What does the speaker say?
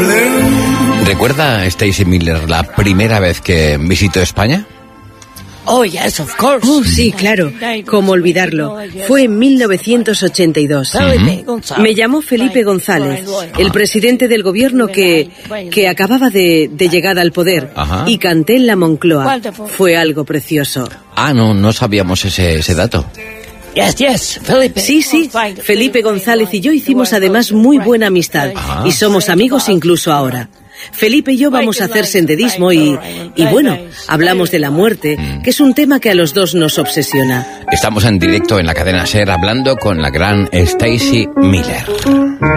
¿Recuerda Stacy Miller la primera vez que visitó España? Oh, yes, of course. Oh, sí, claro. ¿Cómo olvidarlo? Fue en 1982. Me llamó Felipe González, el presidente del gobierno que acababa de llegar al poder. Ajá. Y canté en la Moncloa. Fue algo precioso. No sabíamos ese dato. Yes, Felipe. Sí, Felipe González y yo hicimos además muy buena amistad. Y somos amigos incluso ahora. Felipe y yo vamos a hacer senderismo y bueno, hablamos de la muerte, que es un tema que a los dos nos obsesiona. Estamos en directo en la cadena SER hablando con la gran Stacy Miller.